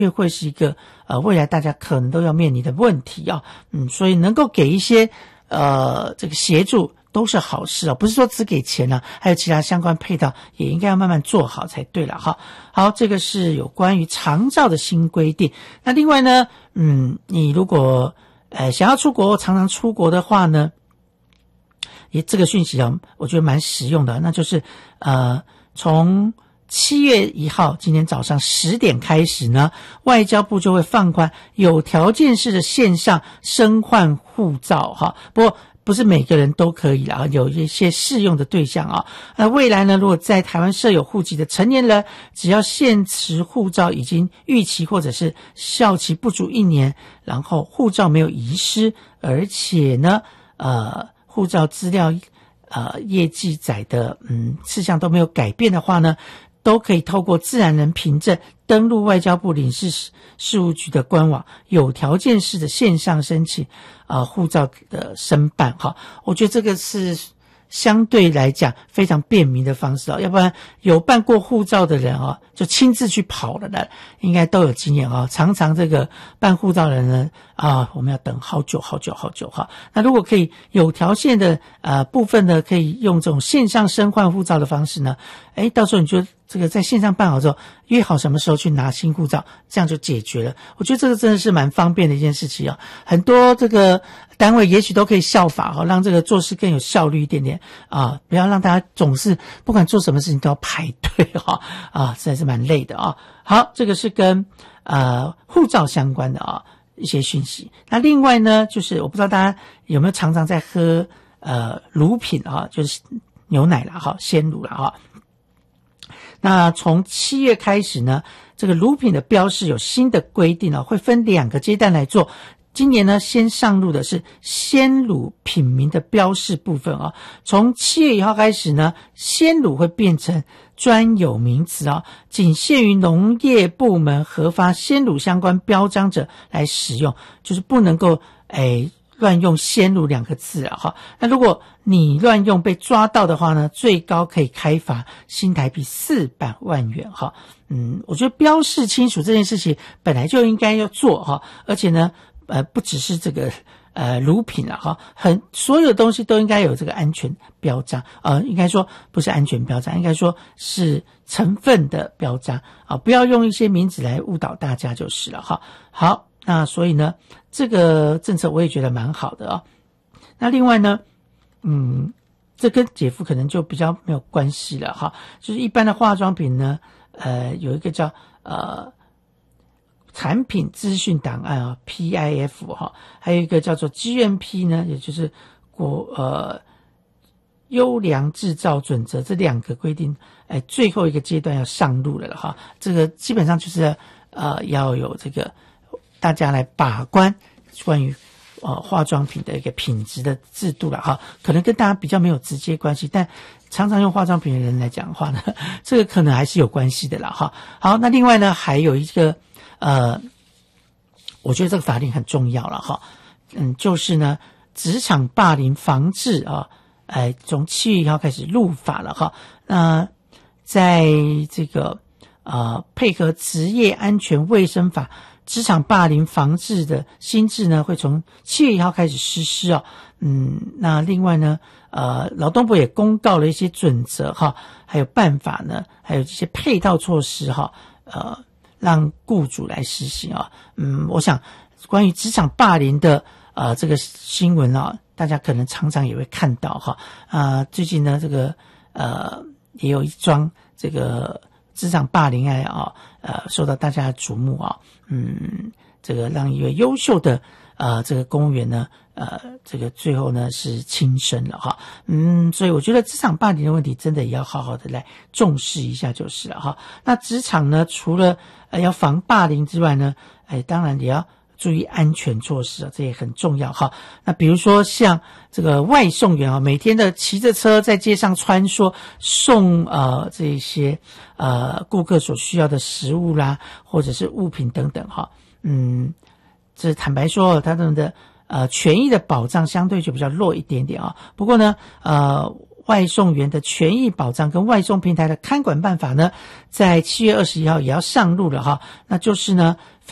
会是一个未来大家可能都要面临的问题啊。所以能够给一些这个协助都是好事啊，不是说只给钱啊，还有其他相关配套也应该要慢慢做好才对了哈。好，这个是有关于长照的新规定。那另外呢，你如果想要出国常常出国的话呢，也这个讯息啊，我觉得蛮实用的，那就是从7月1号今天早上10点开始呢，外交部就会放宽有条件式的线上申换护照哈。不过不是每个人都可以啦，有一些适用的对象啊。那未来呢，如果在台湾设有户籍的成年人，只要现持护照已经逾期或者是效期不足1年，然后护照没有遗失，而且呢护照资料业记载的事项都没有改变的话呢，都可以透过自然人凭证登录外交部领事事务局的官网，有条件式的线上申请护照的申办哈。我觉得这个是相对来讲非常便民的方式要不然有办过护照的人就亲自去跑了的，应该都有经验常常这个办护照的人呢我们要等好久哈。那如果可以有条件的部分呢，可以用这种线上申换护照的方式呢，到时候你就这个在线上办好之后，约好什么时候去拿新护照，这样就解决了。我觉得这个真的是蛮方便的一件事情很多这个单位也许都可以效法让这个做事更有效率一点点不要让大家总是不管做什么事情都要排队实在是蛮累的好，这个是跟护照相关的一些讯息。那另外呢，就是我不知道大家有没有常常在喝乳品就是牛奶啦鲜乳啦那从7月开始呢，这个乳品的标示有新的规定会分2个阶段来做。今年呢，先上路的是鲜乳品名的标示部分从7月1号开始呢，鲜乳会变成专有名词仅限于农业部门核发鲜乳相关标章者来使用，就是不能够乱用鲜乳2个字那如果你乱用被抓到的话呢，最高可以开罚新台币400万元我觉得标示清楚这件事情本来就应该要做而且呢不只是这个乳品所有东西都应该有这个安全标章应该说不是安全标章，应该说是成分的标章不要用一些名字来误导大家就是了好，那所以呢，这个政策我也觉得蛮好的那另外呢这跟姐夫可能就比较没有关系了就是一般的化妆品呢有一个叫产品资讯档案PIF 还有一个叫做 GMP 呢，也就是优良制造准则，这2个规定最后一个阶段要上路了这个基本上就是要有这个大家来把关关于化妆品的一个品质的制度了可能跟大家比较没有直接关系，但常常用化妆品的人来讲的话呢，这个可能还是有关系的啦好，那另外呢还有一个我觉得这个法令很重要了就是呢职场霸凌防治从7月1号开始入法了那在这个配合职业安全卫生法职场霸凌防治的新制呢，会从7月1号开始实施那另外呢劳动部也公告了一些准则还有办法呢，还有这些配套措施让雇主来实行我想关于职场霸凌的这个新闻大家可能常常也会看到最近呢这个也有一桩这个职场霸凌案受到大家的瞩目这个让一位优秀的这个公务员呢这个最后呢是轻生了所以我觉得职场霸凌的问题真的也要好好的来重视一下就是了那职场呢除了要防霸凌之外呢当然也要注意安全措施这也很重要那比如说像这个外送员每天的骑着车在街上穿梭送这些顾客所需要的食物啦或者是物品等等这坦白说他们的权益的保障相对就比较弱一点点不过呢外送员的权益保障跟外送平台的看管办法呢，在7月21号也要上路了哈。那就是呢